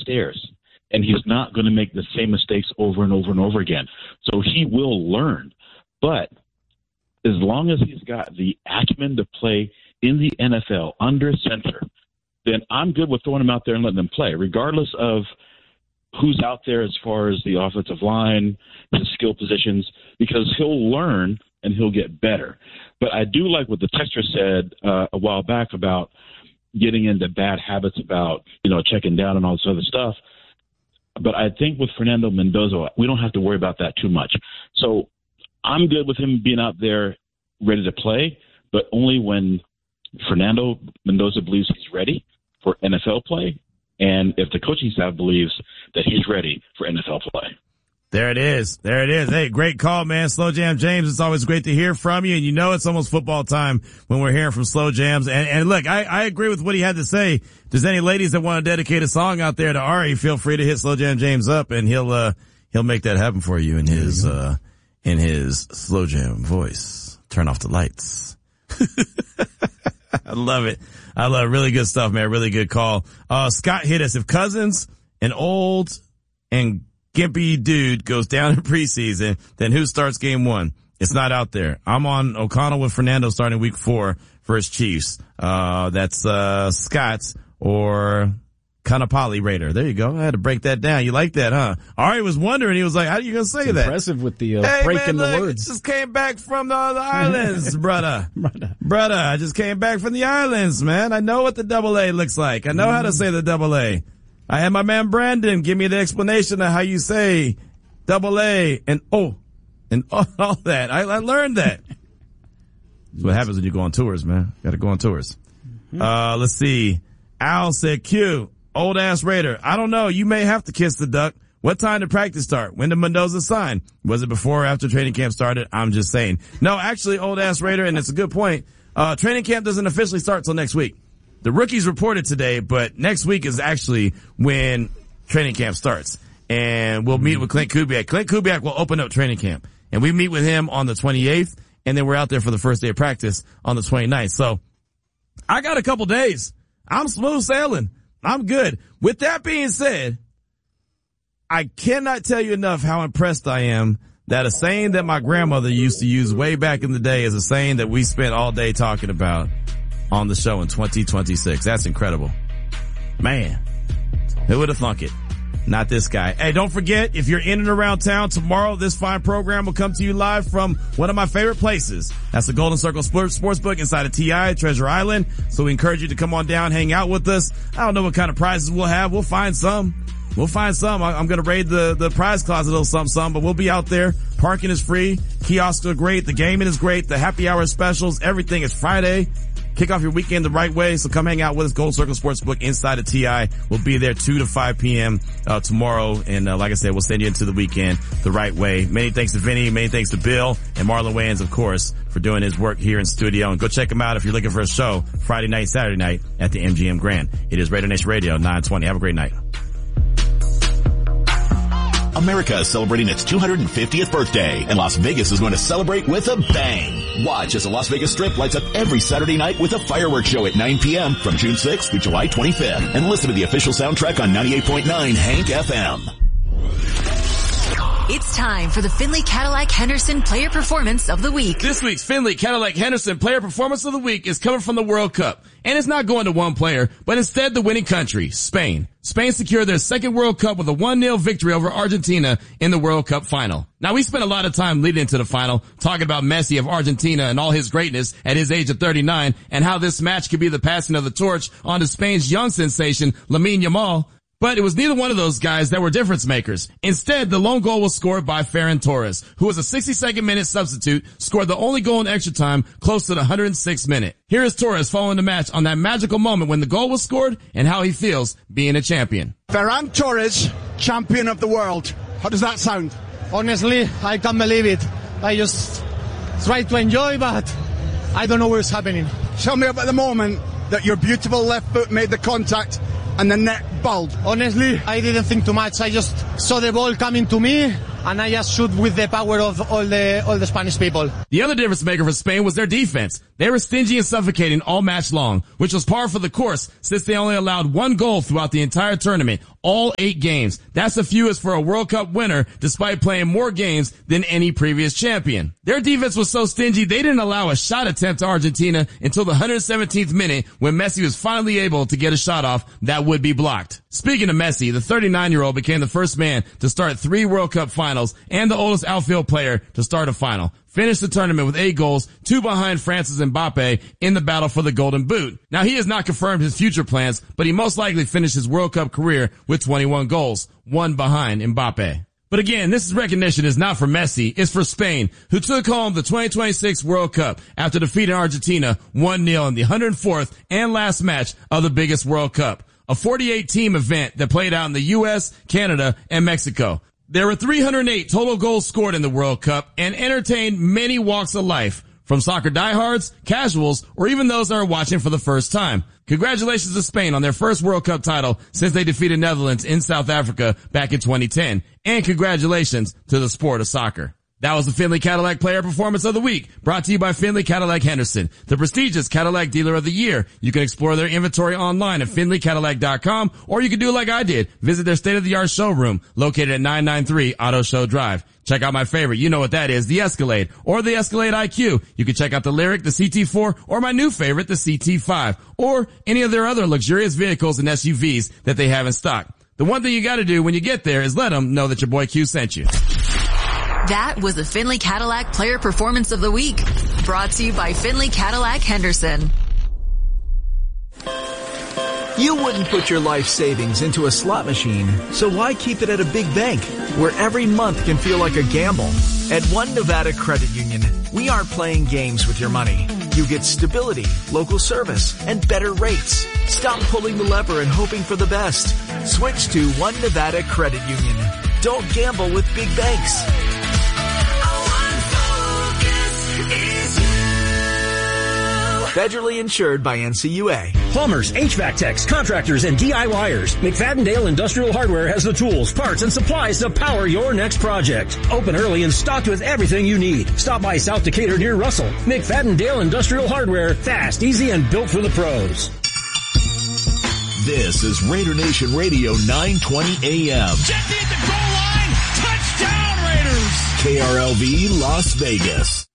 stairs, and he's not going to make the same mistakes over and over and over again. So he will learn. But as long as he's got the acumen to play in the NFL under center, then I'm good with throwing him out there and letting him play, regardless of who's out there as far as the offensive line, his skill positions, because he'll learn and he'll get better. But I do like what the texter said a while back about getting into bad habits about, checking down and all this other stuff. But I think with Fernando Mendoza, we don't have to worry about that too much. So I'm good with him being out there ready to play, but only when Fernando Mendoza believes he's ready for NFL play, and if the coaching staff believes that he's ready for NFL play. There it is. Hey, great call, man. Slow Jam James, it's always great to hear from you. And it's almost football time when we're hearing from Slow Jams. And look, I agree with what he had to say. If there's any ladies that want to dedicate a song out there to Ari, feel free to hit Slow Jam James up and he'll make that happen for you in his Slow Jam voice. Turn off the lights. I love it. Really good stuff, man. Really good call. Scott hit us. If Cousins, an old and gimpy dude, goes down in preseason, then who starts game 1? It's not out there. I'm on O'Connell with Fernando starting week 4 for his Chiefs. That's Scott's or Kanapali Raider. There you go. I had to break that down. You like that, huh? Ari was wondering. He was like, how are you going to say that? Impressive with the breaking the words. I just came back from the islands, brother. Brother, I just came back from the islands, man. I know what the double A looks like. I know how to say the double A. I had my man Brandon give me the explanation of how you say double A and O and all that. I learned that. That's what happens when you go on tours, man. Got to go on tours. Let's see. Al said, Q, old ass Raider. I don't know. You may have to kiss the duck. What time did practice start? When did Mendoza sign? Was it before or after training camp started? I'm just saying. No, actually, old ass Raider, and it's a good point. Training camp doesn't officially start till next week. The rookies reported today, but next week is actually when training camp starts. And we'll meet with Clint Kubiak. Clint Kubiak will open up training camp. And we meet with him on the 28th, and then we're out there for the first day of practice on the 29th. So I got a couple days. I'm smooth sailing. I'm good. With that being said, I cannot tell you enough how impressed I am that a saying that my grandmother used to use way back in the day is a saying that we spent all day talking about on the show in 2026. That's incredible. Man, who would have thunk it? Not this guy. Hey, don't forget, if you're in and around town tomorrow, this fine program will come to you live from one of my favorite places. That's the Golden Circle Sportsbook inside of TI, Treasure Island. So we encourage you to come on down, hang out with us. I don't know what kind of prizes we'll have. We'll find some. I'm going to raid the prize closet a little something, but we'll be out there. Parking is free. Kiosks are great. The gaming is great. The happy hour specials. Everything is Friday. Kick off your weekend the right way, so come hang out with us. Gold Circle Sportsbook inside of TI. We'll be there 2 to 5 p.m. Tomorrow, and like I said, we'll send you into the weekend the right way. Many thanks to Vinny, many thanks to Bill, and Marlon Wayans, of course, for doing his work here in studio. And go check him out if you're looking for a show Friday night, Saturday night at the MGM Grand. It is Raider Nation Radio 920. Have a great night. America is celebrating its 250th birthday, and Las Vegas is going to celebrate with a bang. Watch as the Las Vegas Strip lights up every Saturday night with a fireworks show at 9 p.m. from June 6th through July 25th. And listen to the official soundtrack on 98.9 Hank FM. It's time for the Findlay Cadillac Henderson Player Performance of the Week. This week's Findlay Cadillac Henderson Player Performance of the Week is coming from the World Cup. And it's not going to one player, but instead the winning country, Spain. Spain secured their second World Cup with a 1-0 victory over Argentina in the World Cup final. Now, we spent a lot of time leading into the final talking about Messi of Argentina and all his greatness at his age of 39 and how this match could be the passing of the torch on to Spain's young sensation, Lamine Yamal. But it was neither one of those guys that were difference makers. Instead, the lone goal was scored by Ferran Torres, who was a 62nd minute substitute, scored the only goal in extra time close to the 106th minute. Here is Torres following the match on that magical moment when the goal was scored and how he feels being a champion. Ferran Torres, champion of the world. How does that sound? Honestly, I can't believe it. I just try to enjoy, but I don't know what's happening. Tell me about the moment that your beautiful left foot made the contact and the net bowled. Honestly, I didn't think too much. I just saw the ball coming to me, and I just shoot with the power of all the Spanish people. The other difference maker for Spain was their defense. They were stingy and suffocating all match long, which was par for the course since they only allowed one goal throughout the entire tournament. all 8 games. That's the fewest for a World Cup winner, despite playing more games than any previous champion. Their defense was so stingy, they didn't allow a shot attempt to Argentina until the 117th minute when Messi was finally able to get a shot off that would be blocked. Speaking of Messi, the 39-year-old became the first man to start 3 World Cup finals and the oldest outfield player to start a final. Finished the tournament with 8 goals, 2 behind France's Mbappe in the battle for the Golden Boot. Now, he has not confirmed his future plans, but he most likely finished his World Cup career with 21 goals, 1 behind Mbappe. But again, this recognition is not for Messi, it's for Spain, who took home the 2026 World Cup after defeating Argentina 1-0 in the 104th and last match of the biggest World Cup. A 48-team event that played out in the U.S., Canada, and Mexico. There were 308 total goals scored in the World Cup and entertained many walks of life, from soccer diehards, casuals, or even those that are watching for the first time. Congratulations to Spain on their first World Cup title since they defeated Netherlands in South Africa back in 2010. And congratulations to the sport of soccer. That was the Findlay Cadillac Player Performance of the Week, brought to you by Findlay Cadillac Henderson, the prestigious Cadillac Dealer of the Year. You can explore their inventory online at FindlayCadillac.com, or you can do like I did, visit their state-of-the-art showroom located at 993 Auto Show Drive. Check out my favorite, you know what that is, the Escalade, or the Escalade IQ. You can check out the Lyriq, the CT4, or my new favorite, the CT5, or any of their other luxurious vehicles and SUVs that they have in stock. The one thing you gotta do when you get there is let them know that your boy Q sent you. That was the Findlay Cadillac Player Performance of the Week, brought to you by Findlay Cadillac Henderson. You wouldn't put your life savings into a slot machine, so why keep it at a big bank where every month can feel like a gamble? At One Nevada Credit Union, we aren't playing games with your money. You get stability, local service, and better rates. Stop pulling the lever and hoping for the best. Switch to One Nevada Credit Union. Don't gamble with big banks. Federally insured by NCUA. Plumbers, HVAC techs, contractors, and DIYers. McFadden-Dale Industrial Hardware has the tools, parts, and supplies to power your next project. Open early and stocked with everything you need. Stop by South Decatur near Russell. McFadden-Dale Industrial Hardware. Fast, easy, and built for the pros. This is Raider Nation Radio 920 AM. Jesse at the goal line. Touchdown, Raiders. KRLV Las Vegas.